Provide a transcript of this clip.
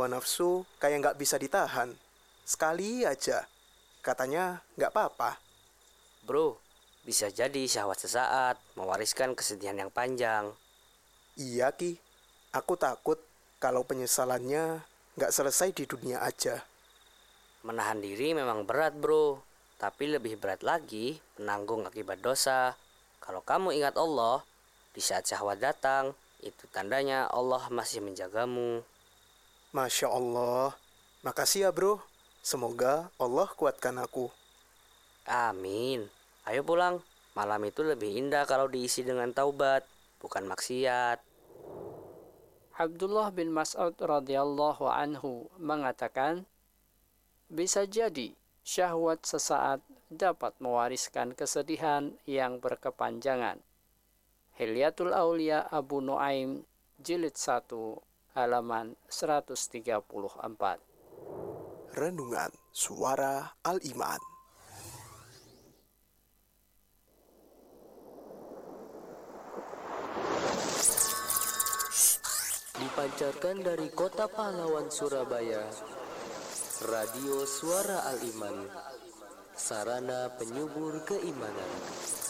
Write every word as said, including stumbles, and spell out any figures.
hawa nafsu kayak nggak bisa ditahan. Sekali aja, katanya nggak apa-apa. Bro, bisa jadi syahwat sesaat mewariskan kesedihan yang panjang. Iya Ki, aku takut kalau penyesalannya nggak selesai di dunia aja. Menahan diri memang berat bro, tapi lebih berat lagi menanggung akibat dosa. Kalau kamu ingat Allah, di saat syahwat datang, itu tandanya Allah masih menjagamu. Masya Allah, makasih ya bro. Semoga Allah kuatkan aku. Amin. Ayo pulang, malam itu lebih indah kalau diisi dengan taubat, bukan maksiat. Abdullah bin Mas'ud radhiyallahu anhu mengatakan, bisa jadi syahwat sesaat dapat mewariskan kesedihan yang berkepanjangan. Hilyatul Aulia Abu Nuaim jilid satu halaman seratus tiga puluh empat. Renungan Suara Al-Iman. Dipancarkan dari Kota Pahlawan Surabaya, Radio Suara Al-Iman, sarana penyubur keimanan.